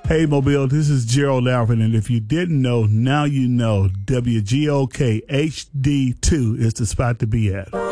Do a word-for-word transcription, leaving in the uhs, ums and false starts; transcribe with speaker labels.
Speaker 1: Hey, Mobile, this is Gerald Alford, and if you didn't know, now you know W G O K H D two is the spot to be at.